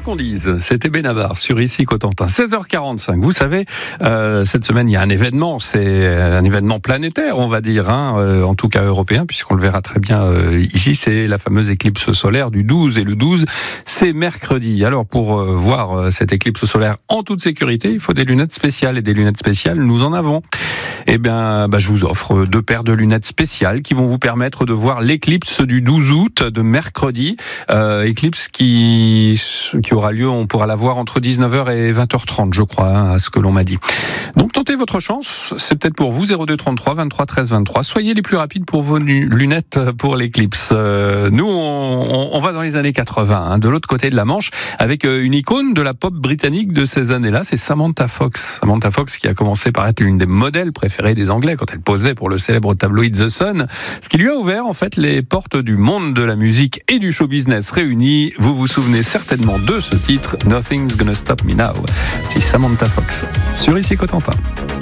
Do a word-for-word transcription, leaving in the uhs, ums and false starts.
qu'on dise, c'était Benabar sur Ici Cotentin. seize heures quarante-cinq, vous savez, euh, cette semaine il y a un événement, c'est un événement planétaire on va dire, hein, euh, en tout cas européen, puisqu'on le verra très bien euh, ici, c'est la fameuse éclipse solaire du douze, et le douze c'est mercredi. Alors pour euh, voir euh, cette éclipse solaire en toute sécurité, il faut des lunettes spéciales, et des lunettes spéciales nous en avons. Eh bien, bah, je vous offre deux paires de lunettes spéciales qui vont vous permettre de voir l'éclipse du douze août, de mercredi, euh, éclipse qui qui aura lieu, on pourra la voir entre dix-neuf heures et vingt heures trente, je crois, hein, à ce que l'on m'a dit. Donc tentez votre chance, c'est peut-être pour vous, zéro deux trente-trois vingt-trois treize vingt-trois. Soyez les plus rapides pour vos lunettes pour l'éclipse. Euh, nous, on, on, on va dans les années quatre-vingts, hein, de l'autre côté de la Manche, avec une icône de la pop britannique de ces années-là, c'est Samantha Fox. Samantha Fox qui a commencé par être l'une des modèles préférées des Anglais quand elle posait pour le célèbre tabloïd The Sun, ce qui lui a ouvert en fait les portes du monde de la musique et du show business réunis. Vous vous souvenez certainement de ce titre, Nothing's Gonna Stop Me Now. C'est Samantha Fox sur Ici Cotentin.